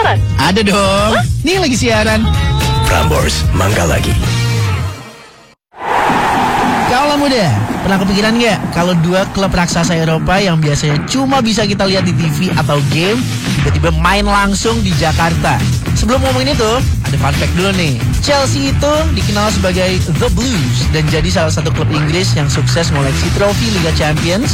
nonton? Ada dong. Nih lagi siaran. Prambors, mangga lagi. Kaulah muda, pernah kepikiran nggak kalau dua klub raksasa Eropa yang biasanya cuma bisa kita lihat di TV atau game, tiba-tiba main langsung di Jakarta? Sebelum ngomongin itu, ada fun fact dulu nih. Chelsea itu dikenal sebagai The Blues dan jadi salah satu klub Inggris yang sukses mengoleksi trofi Liga Champions